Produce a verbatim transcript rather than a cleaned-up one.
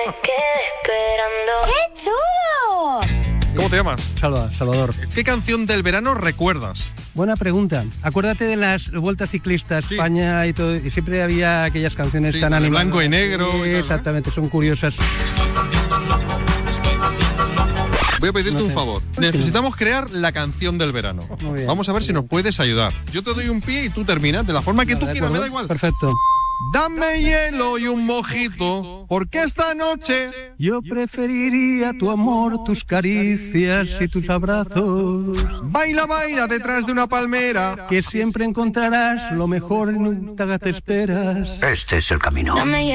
¡Qué chulo! ¿Cómo te llamas? Salva, Salvador. ¿Qué canción del verano recuerdas? Buena pregunta. Acuérdate de las vueltas ciclistas, Sí. España y todo, y siempre había aquellas canciones Sí, tan la de animadas. blanco y negro y tal, Sí, ¿no? exactamente, son curiosas. Voy a pedirte No un sé. favor. ¿Por qué no? Necesitamos crear la canción del verano. Muy bien. Vamos a ver si nos puedes ayudar. Yo te doy un pie y tú terminas de la forma que No, tú ¿de quieras, me acuerdo? da igual. Perfecto. Dame hielo y un mojito, porque esta noche... Yo preferiría tu amor, tus caricias y tus abrazos, Baila, baila detrás de una palmera. que siempre encontrarás lo mejor y nunca te esperas. Este es el camino. Dame